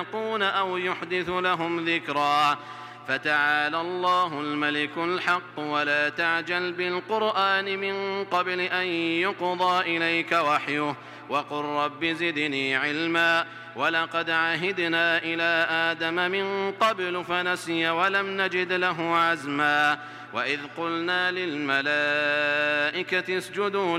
يتقون أو يحدث لهم ذكرا. فتعالى الله الملك الحق ولا تعجل بالقرآن من قبل أن يقضى إليك وحيه وقل رب زدني علما. ولقد عهدنا إلى آدم من قبل فنسي ولم نجد له عزما. وإذ قلنا للملائكة اسجدوا